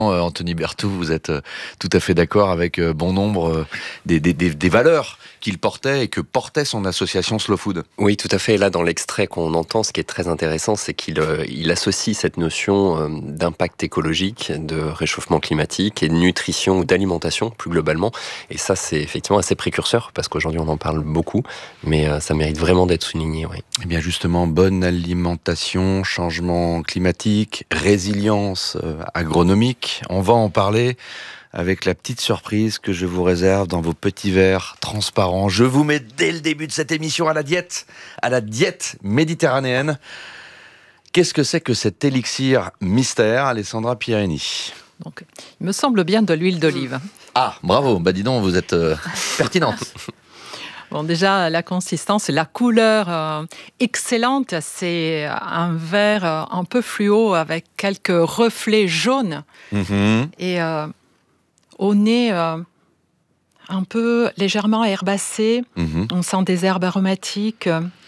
Anthony Berthoud, vous êtes tout à fait d'accord avec bon nombre des valeurs qu'il portait et que portait son association Slow Food. Oui, tout à fait. Et là, dans l'extrait qu'on entend, ce qui est très intéressant, c'est qu'il associe cette notion d'impact écologique, de réchauffement climatique et de nutrition ou d'alimentation plus globalement. Et ça, c'est effectivement assez précurseur parce qu'aujourd'hui, on en parle beaucoup, mais ça mérite vraiment d'être souligné. Oui. Eh bien justement, bonne alimentation, changement climatique, résilience agronomique, on va en parler avec la petite surprise que je vous réserve dans vos petits verres transparents. Je vous mets dès le début de cette émission à la diète méditerranéenne. Qu'est-ce que c'est que cet élixir mystère, Alessandra Pierini? Donc, il me semble bien de l'huile d'olive. Ah, bravo, dis donc, vous êtes pertinente. Bon, déjà, la consistance et la couleur excellente, c'est un verre un peu fluo avec quelques reflets jaunes. Et au nez, un peu légèrement herbacé. On sent des herbes aromatiques.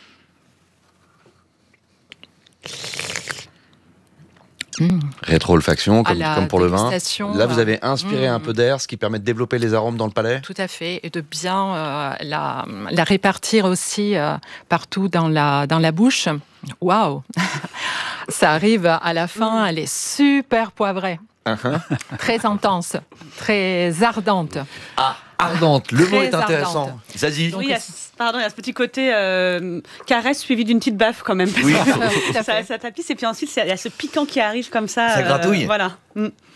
Rétro-olfaction, comme pour le vin. Là, vous là. avez inspiré un peu d'air, ce qui permet de développer les arômes dans le palais. Tout à fait, et de bien la répartir aussi partout dans la bouche. Waouh. Ça arrive à la fin, elle est super poivrée. Très intense, très ardente. Ah, ardente, le mot est intéressant. Ardente. Zazie. Oui, il y a ce petit côté caresse suivi d'une petite baffe quand même. Oui. Ça tapisse et puis ensuite il y a ce piquant qui arrive comme ça. Ça gratouille. Voilà. Alors ?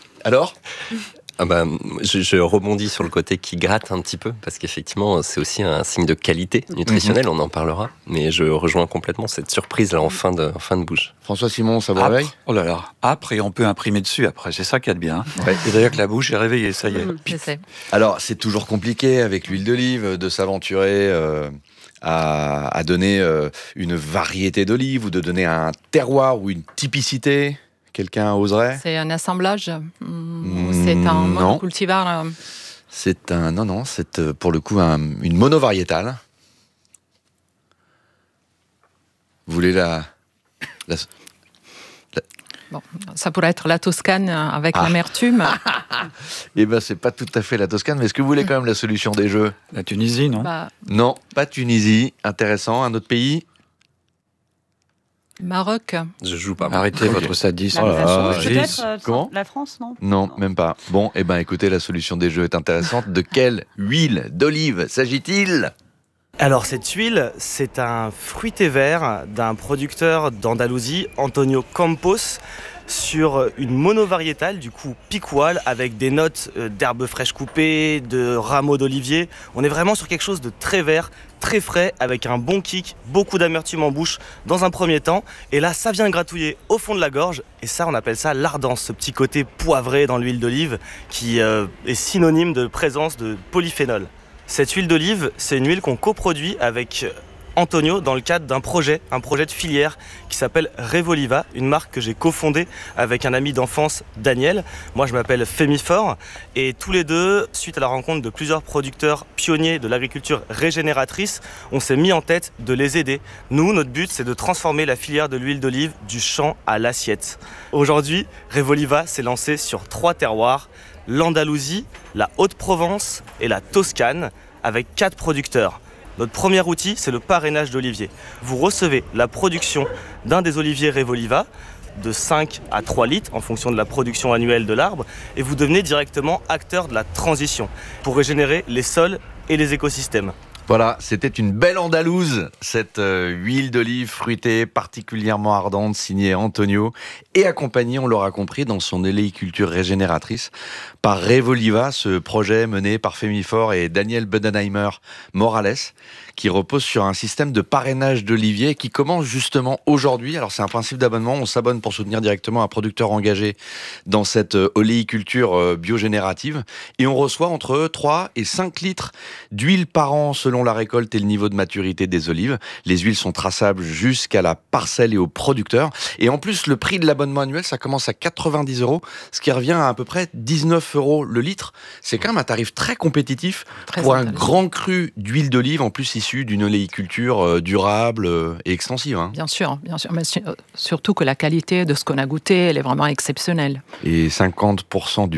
Je rebondis sur le côté qui gratte un petit peu, parce qu'effectivement, c'est aussi un signe de qualité nutritionnelle, on en parlera, mais je rejoins complètement cette surprise là en fin de bouche. François Simon, ça vous réveille ? Oh là là, âpre et on peut imprimer dessus après, c'est ça qu'il y a de bien. C'est-à-dire que la bouche est réveillée, ça y est. Je sais. Alors, c'est toujours compliqué avec l'huile d'olive de s'aventurer à donner une variété d'olive ou de donner un terroir ou une typicité. Quelqu'un oserait ? C'est un assemblage c'est un monocultivar C'est pour le coup une monovariétale. Vous voulez Bon, ça pourrait être la Toscane avec l'amertume. Eh ben, c'est pas tout à fait la Toscane, mais est-ce que vous voulez quand même la solution des jeux ? La Tunisie, non ? Non, pas Tunisie. Intéressant. Un autre pays ? Maroc. Je joue pas. Arrêtez votre sadisme. Peut-être Comment ? la France, non ? Non, même pas. Bon, écoutez, la solution des jeux est intéressante. De quelle huile d'olive s'agit-il ? Alors cette huile, c'est un fruité vert d'un producteur d'Andalousie, Antonio Campos, sur une monovariétale, du coup piquoile, avec des notes d'herbes fraîches coupées, de rameaux d'olivier. On est vraiment sur quelque chose de très vert, très frais, avec un bon kick, beaucoup d'amertume en bouche dans un premier temps. Et là, ça vient gratouiller au fond de la gorge. Et ça, on appelle ça l'ardence, ce petit côté poivré dans l'huile d'olive qui est synonyme de présence de polyphénol. Cette huile d'olive, c'est une huile qu'on coproduit avec Antonio dans le cadre d'un projet de filière qui s'appelle Revoliva, une marque que j'ai cofondée avec un ami d'enfance, Daniel. Moi, je m'appelle Fémifor et tous les deux, suite à la rencontre de plusieurs producteurs pionniers de l'agriculture régénératrice, on s'est mis en tête de les aider. Nous, notre but, c'est de transformer la filière de l'huile d'olive du champ à l'assiette. Aujourd'hui, Revoliva s'est lancé sur 3 terroirs, l'Andalousie, la Haute-Provence et la Toscane, avec 4 producteurs. Notre premier outil, c'est le parrainage d'oliviers. Vous recevez la production d'un des oliviers Revoliva, de 5 à 3 litres en fonction de la production annuelle de l'arbre, et vous devenez directement acteur de la transition pour régénérer les sols et les écosystèmes. Voilà, c'était une belle andalouse, cette huile d'olive fruitée particulièrement ardente, signée Antonio, et accompagnée, on l'aura compris, dans son oléiculture régénératrice, par Revoliva, ce projet mené par Fémifor et Daniel Budenheimer Morales, qui repose sur un système de parrainage d'oliviers qui commence justement aujourd'hui. Alors c'est un principe d'abonnement, on s'abonne pour soutenir directement un producteur engagé dans cette oléiculture biogénérative, et on reçoit entre 3 et 5 litres d'huile par an selon la récolte et le niveau de maturité des olives. Les huiles sont traçables jusqu'à la parcelle et au producteur. Et en plus, le prix de l'abonnement annuel, ça commence à 90 €, ce qui revient à peu près 19 € le litre. C'est quand même un tarif très compétitif pour un grand cru d'huile d'olive, en plus issu issu d'une oléiculture durable et extensive. Hein. Bien sûr, mais surtout que la qualité de ce qu'on a goûté, elle est vraiment exceptionnelle. Et 50% du